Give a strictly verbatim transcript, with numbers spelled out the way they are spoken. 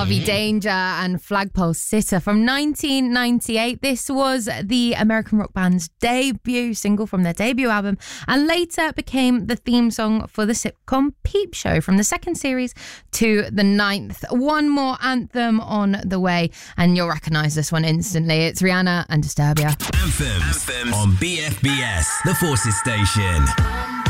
Harvey Danger and Flagpole Sitter from nineteen ninety-eight. This was the American rock band's debut single from their debut album, and later became the theme song for the sitcom Peep Show, from the second series to the ninth. One more anthem on the way, and you'll recognise this one instantly. It's Rihanna and Disturbia. Anthems, Anthems on B F B S, the Forces Station.